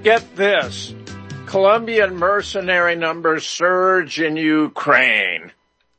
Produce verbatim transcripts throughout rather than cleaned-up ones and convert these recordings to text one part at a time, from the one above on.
Get this. Colombian mercenary numbers surge in Ukraine.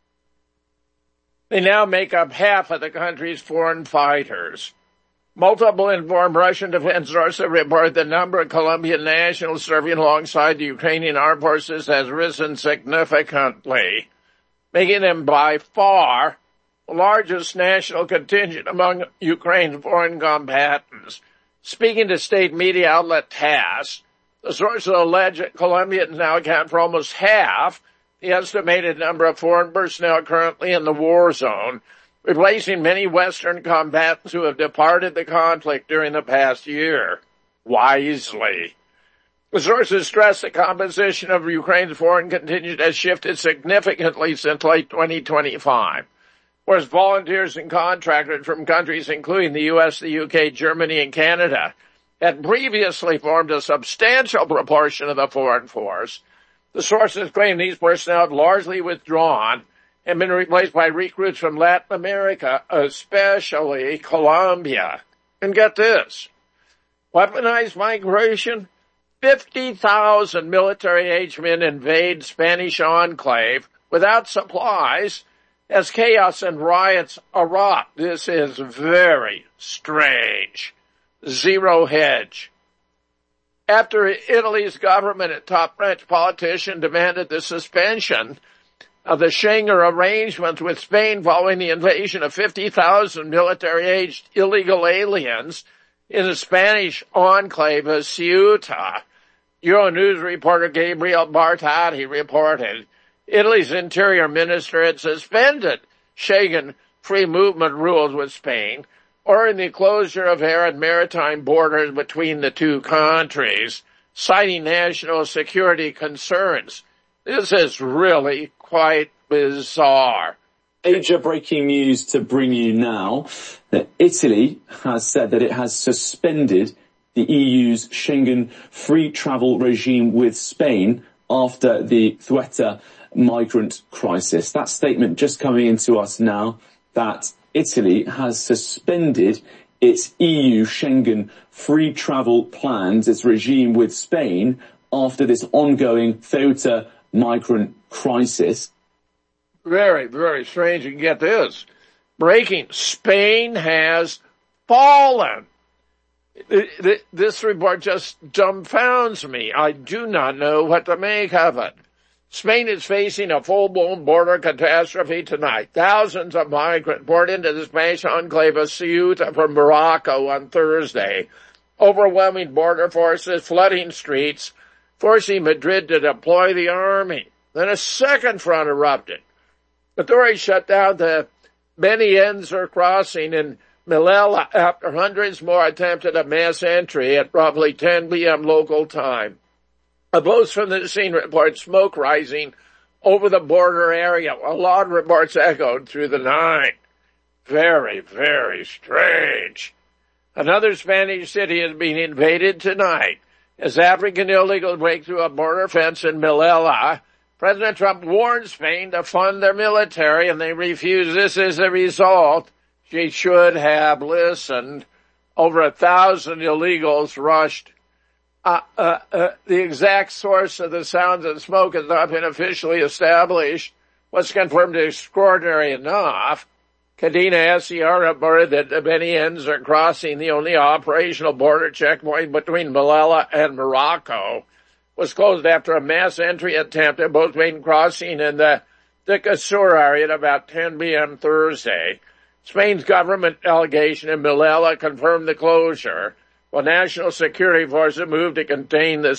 They now make up half of the country's foreign fighters. Multiple informed Russian defense sources report the number of Colombian nationals serving alongside the Ukrainian armed forces has risen significantly, making them by far the largest national contingent among Ukraine's foreign combatants. Speaking to state media outlet TASS, the sources allege that Colombians now account for almost half the estimated number of foreign personnel currently in the war zone, replacing many Western combatants who have departed the conflict during the past year. Wisely. The sources stress the composition of Ukraine's foreign contingent has shifted significantly since late twenty twenty-five, whereas volunteers and contractors from countries including the U S, the U K, Germany, and Canada had previously formed a substantial proportion of the foreign force. The sources claim these personnel have largely withdrawn and been replaced by recruits from Latin America, especially Colombia. And get this, weaponized migration, fifty thousand military-aged men invade Spanish enclave without supplies as chaos and riots erupt. This is very strange. Zero hedge. After Italy's government and top French politician demanded the suspension of the Schengen arrangements with Spain following the invasion of fifty thousand military-aged illegal aliens in the Spanish enclave of Ceuta, Euronews reporter Gabriel Bartati reported Italy's interior minister had suspended Schengen free movement rules with Spain, or in the closure of air and maritime borders between the two countries, citing national security concerns. This is really quite bizarre. Major breaking news to bring you now, that Italy has said that it has suspended the E U's Schengen free travel regime with Spain after the Ceuta migrant crisis. That statement just coming into us now, that Italy has suspended its E U Schengen free travel plans, its regime with Spain, after this ongoing Ceuta migrant crisis. Very, very strange. You can get this. Breaking. Spain has fallen. This report just dumbfounds me. I do not know what to make of it. Spain is facing a full-blown border catastrophe tonight. Thousands of migrants poured into the Spanish enclave of Ceuta from Morocco on Thursday. Overwhelming border forces flooding streets, forcing Madrid to deploy the army. Then a second front erupted. Authorities shut down the Beni Enzor crossing in Melilla after hundreds more attempted a mass entry at roughly ten p.m. local time. A post from the scene reports smoke rising over the border area. A lot of reports echoed through the night. Very, very strange. Another Spanish city is being invaded tonight as African illegals break through a border fence in Melilla. President Trump warned Spain to fund their military, and they refuse. This is the result. She should have listened. Over a thousand illegals rushed. Uh, uh, uh, the exact source of the sounds and smoke has not been officially established. What's confirmed is extraordinary enough. Cadena S C R reported that the Beni Enzor crossing, the only operational border checkpoint between Melilla and Morocco, was closed after a mass entry attempt at both main crossing and the Dicasur area at about ten p.m. Thursday. Spain's government delegation in Melilla confirmed the closure, while national security forces moved to contain the